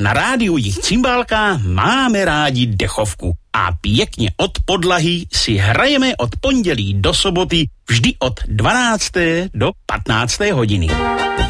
na rádiu Jich Cymbálka máme rádi dechovku a pěkně od podlahy si hrajeme od pondělí do soboty vždy od 12. do 15. hodiny.